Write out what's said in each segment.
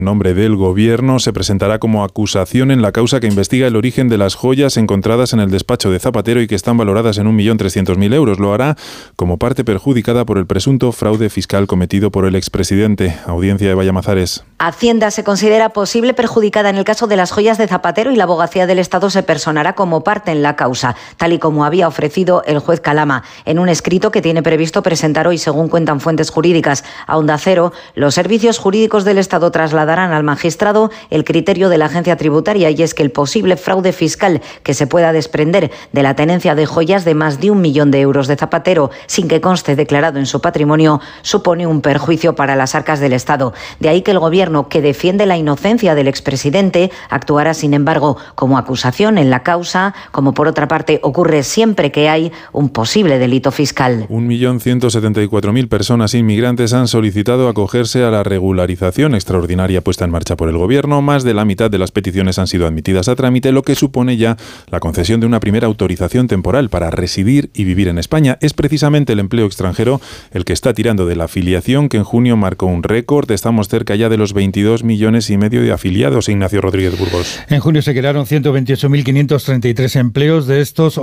nombre del Gobierno, se presentará como acusación en la causa que investiga el origen de las joyas encontradas en el despacho de Zapatero y que están valoradas en 1.300.000 euros. Lo hará como parte perjudicada por el presunto fraude fiscal cometido por el expresidente. Audiencia de Vallamazares. Hacienda se considera posible perjudicada en el caso de las joyas de Zapatero y la Abogacía del Estado se personará como parte en la causa, tal y como había ofrecido el juez Calama en un escrito que tiene previsto presentar hoy, según cuentan fuentes jurídicas a Onda Cero. Los servicios jurídicos del Estado trasladarán al magistrado el criterio de la agencia tributaria, y es que el posible fraude fiscal que se pueda desprender de la tenencia de joyas de más de 1 millón de euros de Zapatero sin que conste declarado en su patrimonio supone un perjuicio para las arcas del Estado. De ahí que el Gobierno, que defiende la inocencia del expresidente, actuará sin embargo como acusación en la causa, como por otra parte ocurre siempre que hay un posible delito fiscal. 1.174.000 personas inmigrantes han solicitado acogerse a la regularización extraordinaria puesta en marcha por el Gobierno. Más de la mitad de las peticiones han sido admitidas a trámite, lo que supone ya la concesión de una primera autorización temporal para residir y vivir en España. Es precisamente el empleo extranjero el que está tirando de la afiliación, que en junio marcó un récord. Estamos cerca ya de los 22,5 millones de afiliados. Ignacio Rodríguez Burgos. En junio se crearon 128.533 empleos. De estos,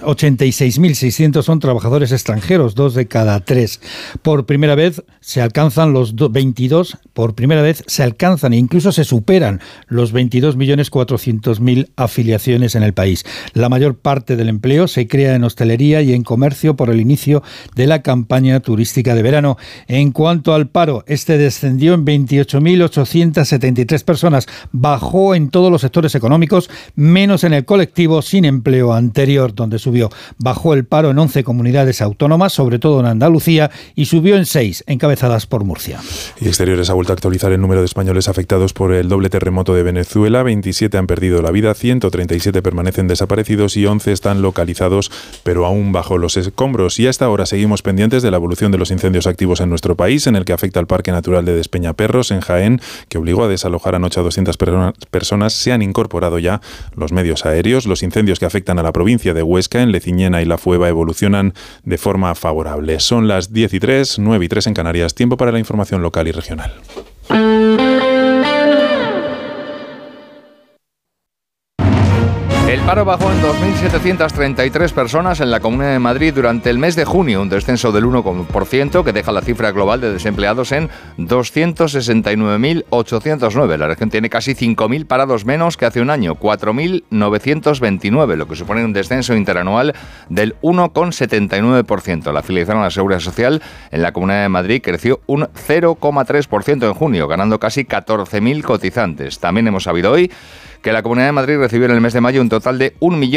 86.600 son trabajadores extranjeros, 2 de cada 3. Por primera vez se alcanzan los 22, por primera vez se alcanzan e incluso se superan los 22.400.000 afiliaciones en el país. La mayor parte del empleo se crea en hostelería y en comercio por el inicio de la campaña turística de verano. En cuanto al paro, este descendió en 28.873 personas. Bajó en todos los sectores económicos, menos en el colectivo sin empleo anterior, donde subió. Bajó el paro en 11 comunidades autónomas, sobre todo en Andalucía, y subió en 6, encabezadas por Murcia. Y Exteriores ha vuelto a actualizar el número de españoles afectados por el doble terremoto de Venezuela. 27 han perdido la vida, 137 permanecen desaparecidos y 11 están localizados, pero aún bajo los escombros. Y hasta ahora seguimos pendientes de la evolución de los incendios activos en nuestro país, en el que afecta al Parque Natural de Despeñaperros, en Jaén, que obligó a desalojar anoche a 200 personas. Se han incorporado ya los medios aéreos. Los incendios que afectan a la provincia de Huesca, en Leciñena y La Fueva, evolucionan de forma favorable. Son las 10:03, 9:03 en Canarias. Tiempo para la información local y regional. El paro bajó en 2.733 personas en la Comunidad de Madrid durante el mes de junio, un descenso del 1% que deja la cifra global de desempleados en 269.809. La región tiene casi 5.000 parados menos que hace un año, 4.929, lo que supone un descenso interanual del 1,79%. La afiliación a la Seguridad Social en la Comunidad de Madrid creció un 0,3% en junio, ganando casi 14.000 cotizantes. También hemos sabido hoy que la Comunidad de Madrid recibió en el mes de mayo un total de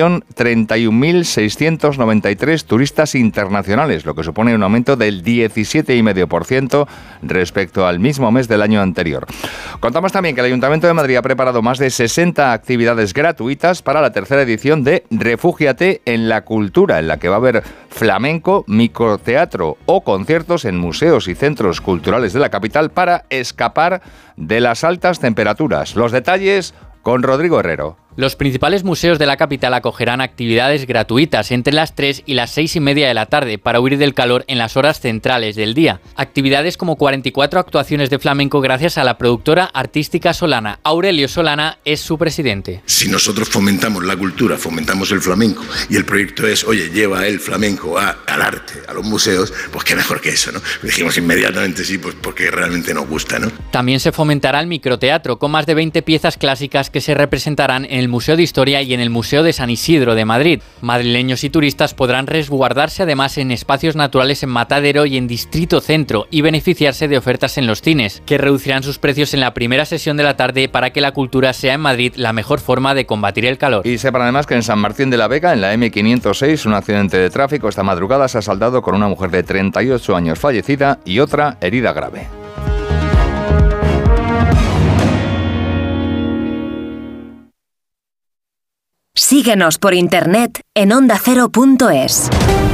1.031.693 turistas internacionales, lo que supone un aumento del 17,5% respecto al mismo mes del año anterior. Contamos también que el Ayuntamiento de Madrid ha preparado más de 60 actividades gratuitas para la tercera edición de Refúgiate en la Cultura, en la que va a haber flamenco, microteatro o conciertos en museos y centros culturales de la capital para escapar de las altas temperaturas. Los detalles con Rodrigo Herrero. Los principales museos de la capital acogerán actividades gratuitas entre las 3 y las 6:30 de la tarde para huir del calor en las horas centrales del día. Actividades como 44 actuaciones de flamenco gracias a la productora artística Solana. Aurelio Solana es su presidente. Si nosotros fomentamos la cultura, fomentamos el flamenco y el proyecto es, oye, lleva el flamenco al arte, a los museos, pues qué mejor que eso, ¿no? Dijimos inmediatamente sí, pues porque realmente nos gusta, ¿no? También se fomentará el microteatro con más de 20 piezas clásicas que se representarán en el Museo de Historia y en el Museo de San Isidro de Madrid. Madrileños y turistas podrán resguardarse además en espacios naturales en Matadero y en Distrito Centro y beneficiarse de ofertas en los cines, que reducirán sus precios en la primera sesión de la tarde para que la cultura sea en Madrid la mejor forma de combatir el calor. Y sepan además que en San Martín de la Vega, en la M506, un accidente de tráfico esta madrugada se ha saldado con una mujer de 38 años fallecida y otra herida grave. Síguenos por internet en ondacero.es.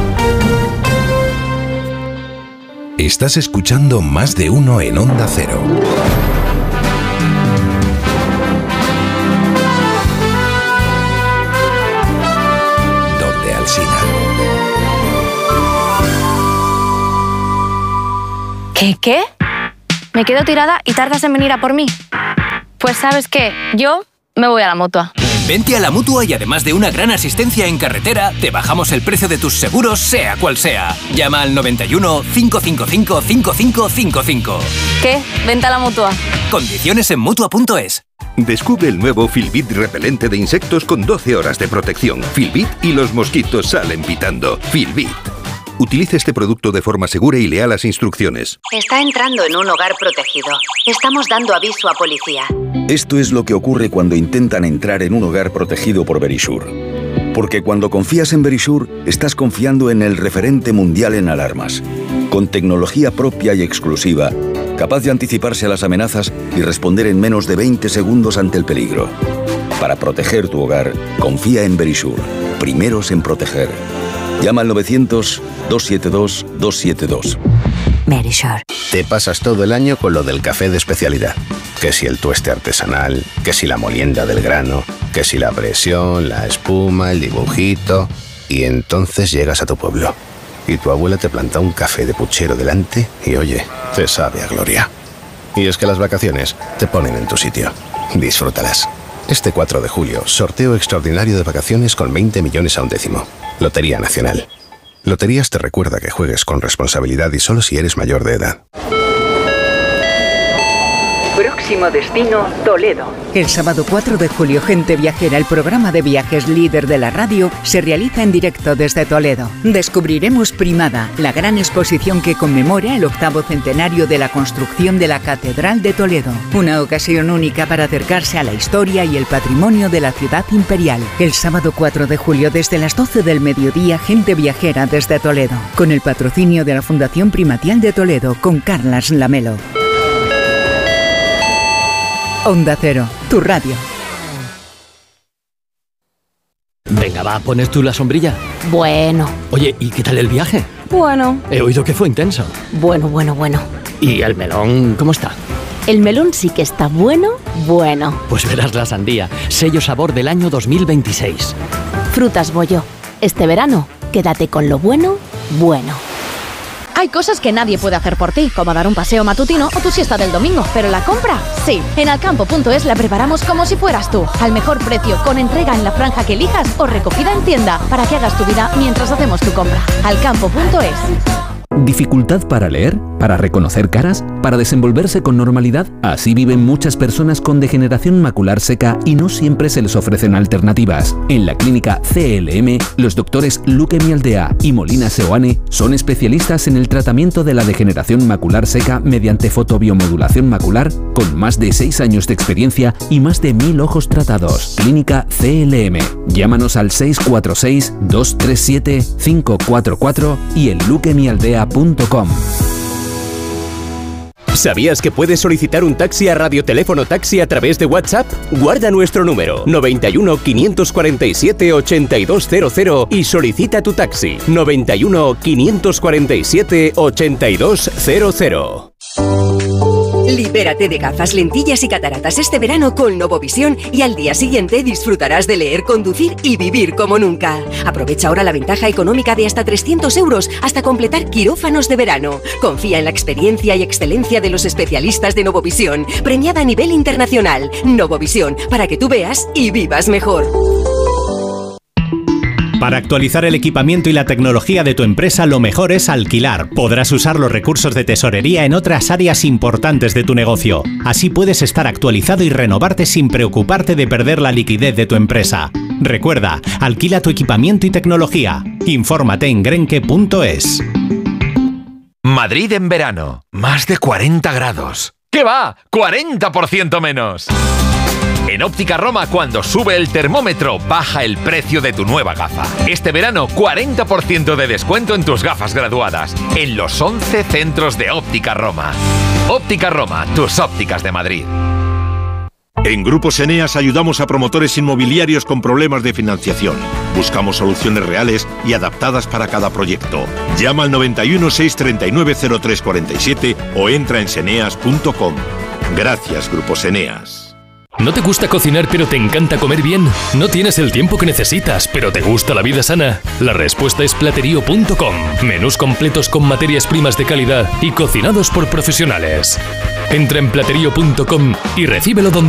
Estás escuchando Más de Uno en Onda Cero. Donde Alsina. ¿Qué? ¿Me quedo tirada y tardas en venir a por mí? Pues ¿sabes qué? Yo me voy a la Mutua. Vente a la Mutua y además de una gran asistencia en carretera, te bajamos el precio de tus seguros, sea cual sea. Llama al 91 555 5555. ¿Qué? Vente a la Mutua. Condiciones en Mutua.es. Descubre el nuevo Filbit repelente de insectos con 12 horas de protección. Filbit y los mosquitos salen pitando. Filbit. Utilice este producto de forma segura y lea las instrucciones. Está entrando en un hogar protegido. Estamos dando aviso a policía. Esto es lo que ocurre cuando intentan entrar en un hogar protegido por Verisure. Porque cuando confías en Verisure, estás confiando en el referente mundial en alarmas. Con tecnología propia y exclusiva, capaz de anticiparse a las amenazas y responder en menos de 20 segundos ante el peligro. Para proteger tu hogar, confía en Verisure. Primeros en proteger. Llama al 900-272-272. Verisure. Te pasas todo el año con lo del café de especialidad. Que si el tueste artesanal, que si la molienda del grano, que si la presión, la espuma, el dibujito. Y entonces llegas a tu pueblo. Y tu abuela te planta un café de puchero delante y oye, te sabe a gloria. Y es que las vacaciones te ponen en tu sitio. Disfrútalas. Este 4 de julio, sorteo extraordinario de vacaciones con 20 millones a un décimo. Lotería Nacional. Loterías te recuerda que juegues con responsabilidad y solo si eres mayor de edad. Próximo destino, Toledo. El sábado 4 de julio, Gente Viajera, el programa de viajes líder de la radio, se realiza en directo desde Toledo. Descubriremos Primada, la gran exposición que conmemora el 8º centenario de la construcción de la Catedral de Toledo. Una ocasión única para acercarse a la historia y el patrimonio de la ciudad imperial. El sábado 4 de julio, desde las 12 del mediodía, Gente Viajera desde Toledo. Con el patrocinio de la Fundación Primatial de Toledo, con Carlas Lamelo. Onda Cero, tu radio. Venga, va, ¿pones tú la sombrilla? Bueno. Oye, ¿y qué tal el viaje? Bueno. He oído que fue intenso. Bueno. ¿Y el melón cómo está? El melón sí que está bueno. Pues verás la sandía, sello sabor del año 2026. Frutas Bollo. Este verano, quédate con lo bueno. Hay cosas que nadie puede hacer por ti, como dar un paseo matutino o tu siesta del domingo, pero la compra, sí. En Alcampo.es la preparamos como si fueras tú, al mejor precio, con entrega en la franja que elijas o recogida en tienda, para que hagas tu vida mientras hacemos tu compra. Alcampo.es. ¿Dificultad para leer? ¿Para reconocer caras? ¿Para desenvolverse con normalidad? Así viven muchas personas con degeneración macular seca y no siempre se les ofrecen alternativas. En la clínica CLM, los doctores Luque Mialdea y Molina Seoane son especialistas en el tratamiento de la degeneración macular seca mediante fotobiomodulación macular, con más de 6 años de experiencia y más de 1000 ojos tratados. Clínica CLM. Llámanos al 646-237-544 y en luquemialdea.com. ¿Sabías que puedes solicitar un taxi a Radioteléfono Taxi a través de WhatsApp? Guarda nuestro número 91 547 8200 y solicita tu taxi 91 547 8200. Libérate de gafas, lentillas y cataratas este verano con Novovisión y al día siguiente disfrutarás de leer, conducir y vivir como nunca. Aprovecha ahora la ventaja económica de hasta 300 euros hasta completar quirófanos de verano. Confía en la experiencia y excelencia de los especialistas de Novovisión, premiada a nivel internacional. Novovisión, para que tú veas y vivas mejor. Para actualizar el equipamiento y la tecnología de tu empresa, lo mejor es alquilar. Podrás usar los recursos de tesorería en otras áreas importantes de tu negocio. Así puedes estar actualizado y renovarte sin preocuparte de perder la liquidez de tu empresa. Recuerda, alquila tu equipamiento y tecnología. Infórmate en grenke.es. Madrid en verano. Más de 40 grados. ¿Qué va? ¡40% menos! En Óptica Roma, cuando sube el termómetro, baja el precio de tu nueva gafa. Este verano, 40% de descuento en tus gafas graduadas, en los 11 centros de Óptica Roma. Óptica Roma, tus ópticas de Madrid. En Grupos Eneas ayudamos a promotores inmobiliarios con problemas de financiación. Buscamos soluciones reales y adaptadas para cada proyecto. Llama al 91 639 0347 o entra en seneas.com. Gracias, Grupos Eneas. ¿No te gusta cocinar pero te encanta comer bien? ¿No tienes el tiempo que necesitas pero te gusta la vida sana? La respuesta es Platerío.com. Menús completos con materias primas de calidad y cocinados por profesionales. Entra en Platerío.com y recíbelo donde